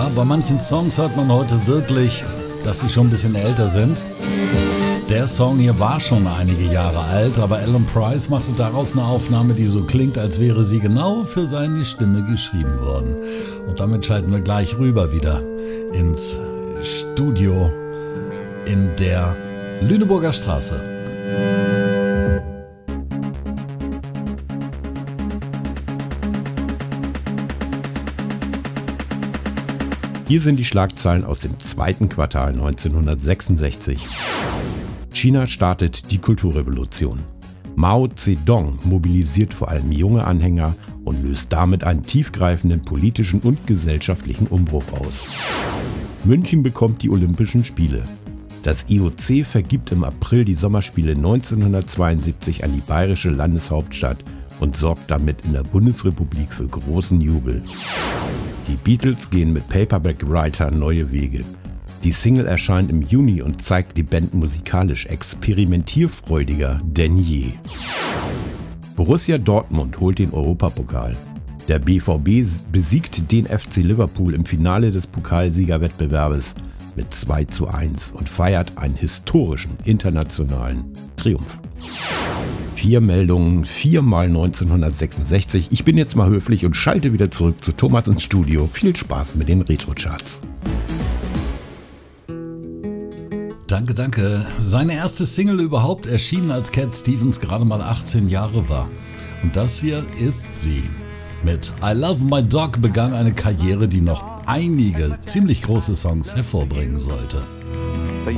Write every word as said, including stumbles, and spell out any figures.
bei manchen Songs hört man heute wirklich, dass sie schon ein bisschen älter sind. Der Song hier war schon einige Jahre alt, aber Alan Price machte daraus eine Aufnahme, die so klingt, als wäre sie genau für seine Stimme geschrieben worden. Und damit schalten wir gleich rüber wieder ins Studio in der Lüneburger Straße. Hier sind die Schlagzeilen aus dem zweiten Quartal neunzehnhundertsechsundsechzig. China startet die Kulturrevolution. Mao Zedong mobilisiert vor allem junge Anhänger und löst damit einen tiefgreifenden politischen und gesellschaftlichen Umbruch aus. München bekommt die Olympischen Spiele. Das I O C vergibt im April die Sommerspiele neunzehnhundertzweiundsiebzig an die bayerische Landeshauptstadt und sorgt damit in der Bundesrepublik für großen Jubel. Die Beatles gehen mit Paperback Writer neue Wege. Die Single erscheint im Juni und zeigt die Band musikalisch experimentierfreudiger denn je. Borussia Dortmund holt den Europapokal. Der B V B besiegt den F C Liverpool im Finale des Pokalsiegerwettbewerbes mit zwei zu eins und feiert einen historischen internationalen Triumph. Vier Meldungen, viermal neunzehnhundertsechsundsechzig. Ich bin jetzt mal höflich und schalte wieder zurück zu Thomas ins Studio. Viel Spaß mit den Retro-Charts. Danke, danke. Seine erste Single überhaupt erschien, als Cat Stevens gerade mal achtzehn Jahre war. Und das hier ist sie. Mit I Love My Dog begann eine Karriere, die noch einige ziemlich große Songs hervorbringen sollte.